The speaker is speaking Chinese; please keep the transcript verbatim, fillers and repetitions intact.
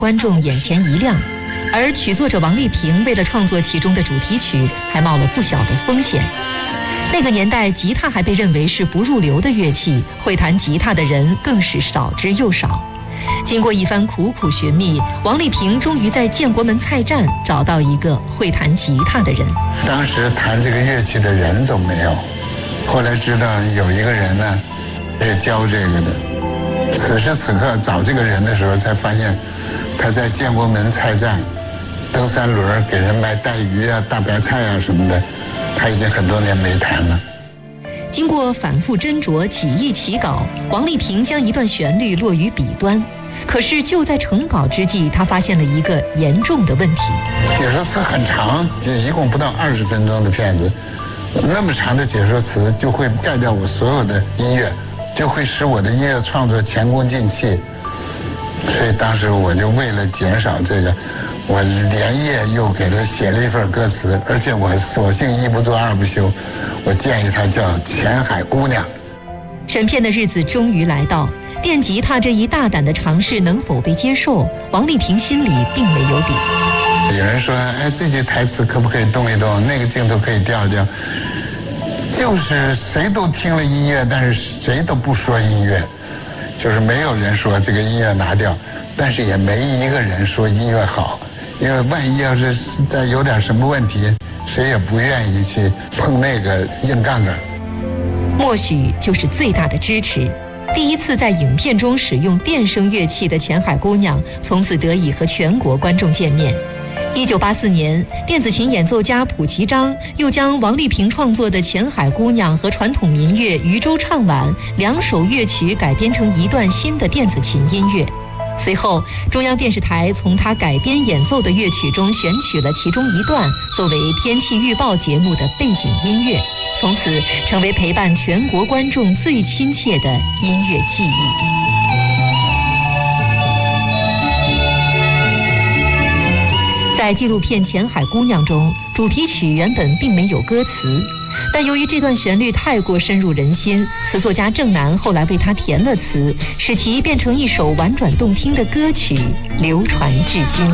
观众眼前一亮。而曲作者王丽萍为了创作其中的主题曲，还冒了不小的风险。那个年代，吉他还被认为是不入流的乐器，会弹吉他的人更是少之又少。经过一番苦苦寻觅，王丽萍终于在建国门菜站找到一个会弹吉他的人。 当时弹这个乐器的人都没有，后来知道有一个人呢是教这个的。此时此刻找这个人的时候，才发现他在建国门菜站蹬三轮给人卖带鱼啊、大白菜啊什么的，他已经很多年没弹了。 经过反复斟酌、起意起稿，王丽萍将一段旋律落于笔端。可是就在成稿之际，他发现了一个严重的问题。 解说词很长，这一共不到二十分钟的片子，那么长的解说词就会盖掉我所有的音乐，就会使我的音乐创作前功尽弃。所以当时我就为了减少这个，我连夜又给他写了一份歌词，而且我索性一不做二不休，我建议他叫《前海姑娘》。 审片的日子终于来到，电吉他这一大胆的尝试能否被接受，王丽萍心里并没有底。 有人说，哎，这句台词可不可以动一动，那个镜头可以调一调，就是谁都听了音乐，但是谁都不说音乐，就是没有人说这个音乐拿掉，但是也没一个人说音乐好，因为万一要是再有点什么问题，谁也不愿意去碰那个硬杠杠。 默许就是最大的支持。第一次在影片中使用电声乐器的前海姑娘，从此得以和全国观众见面。一九八四年，电子琴演奏家卜其章又将王丽萍创作的《前海姑娘》和传统民乐《渔舟唱晚》两首乐曲改编成一段新的电子琴音乐。随后，中央电视台从他改编演奏的乐曲中选取了其中一段，作为天气预报节目的背景音乐，从此成为陪伴全国观众最亲切的音乐记忆。在纪录片《前海姑娘》中，主题曲原本并没有歌词，但由于这段旋律太过深入人心，词作家郑楠后来为它填了词，使其变成一首婉转动听的歌曲，流传至今。